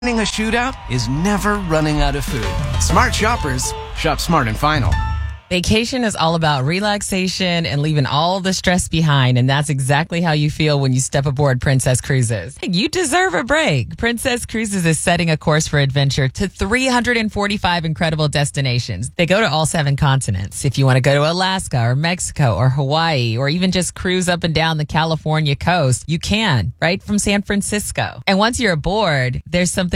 Winning a shootout is never running out of food. Smart shoppers shop smart and final. Vacation is all about relaxation and leaving all the stress behind. And that's exactly how you feel when you step aboard Princess Cruises. You deserve a break. Princess Cruises is setting a course for adventure to 345 incredible destinations. They go to all 7 continents. If you want to go to Alaska or Mexico or Hawaii or even just cruise up and down the California coast, you can, right from San Francisco. And once you're aboard, there's something